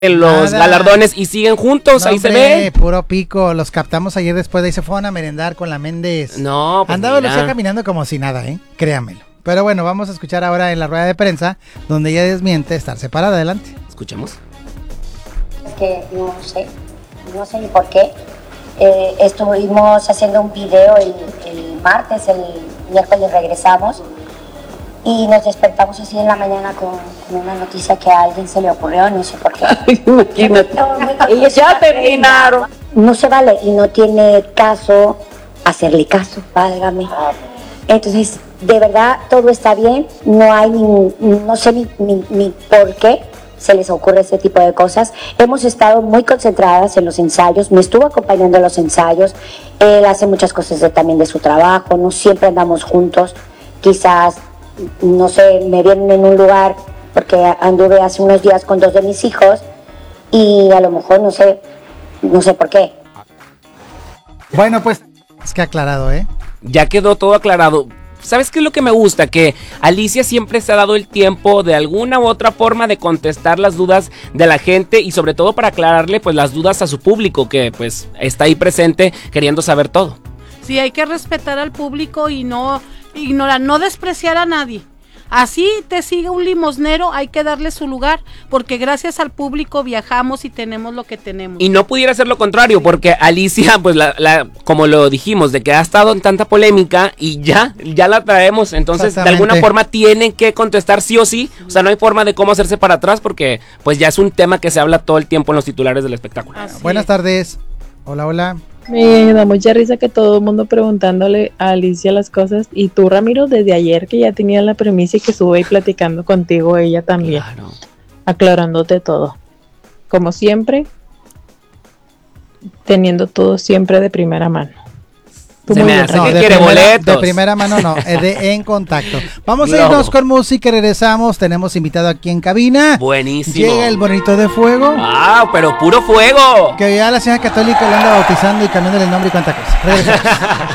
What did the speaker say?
los galardones y siguen juntos, ahí hombre, se ve. Puro pico, los captamos ayer después de ahí se fueron a merendar con la Méndez. No, pues Andaba mira. Lucía caminando como si nada, créanmelo. Pero bueno, vamos a escuchar ahora en la rueda de prensa, donde ella desmiente estar separada. Adelante. Escuchemos. Es que no sé ni por qué. Estuvimos haciendo un video el martes, el miércoles regresamos y nos despertamos así en la mañana con una noticia que a alguien se le ocurrió, no sé por qué. Imagínate. Y ya terminaron. No se vale y no tiene caso hacerle caso, válgame. Entonces, de verdad, todo está bien, no sé ni por qué se les ocurre ese tipo de cosas. Hemos estado muy concentradas en los ensayos, me estuvo acompañando en los ensayos, él hace muchas cosas también de su trabajo, no siempre andamos juntos, quizás, no sé, me vienen en un lugar, porque anduve hace unos días con 2 de mis hijos, y a lo mejor no sé por qué. Bueno, pues, es que aclarado, Ya quedó todo aclarado. ¿Sabes qué es lo que me gusta? Que Alicia siempre se ha dado el tiempo de alguna u otra forma de contestar las dudas de la gente y sobre todo para aclararle pues las dudas a su público que pues está ahí presente queriendo saber todo. Sí, hay que respetar al público y no ignorar, no despreciar a nadie. Así te sigue un limosnero, hay que darle su lugar, porque gracias al público viajamos y tenemos lo que tenemos. Y no pudiera ser lo contrario, porque Alicia, pues como lo dijimos, de que ha estado en tanta polémica y ya la traemos, entonces de alguna forma tienen que contestar sí o sí, o sea, no hay forma de cómo hacerse para atrás, porque pues ya es un tema que se habla todo el tiempo en los titulares del espectáculo. Buenas tardes, hola. Me da mucha risa que todo el mundo preguntándole a Alicia las cosas y tú, Ramiro, desde ayer que ya tenía la premisa y que estuve ahí platicando contigo, ella también, claro, aclarándote todo, como siempre, teniendo todo siempre de primera mano. Se me hace que quiere boletos. De primera mano no, es de en contacto. Vamos a irnos con música y regresamos. Tenemos invitado aquí en cabina. Buenísimo. Llega el bonito de fuego. ¡Ah, pero puro fuego! Que ya la señora católica le anda bautizando y cambiándole el nombre y cuánta cosa. Regresamos.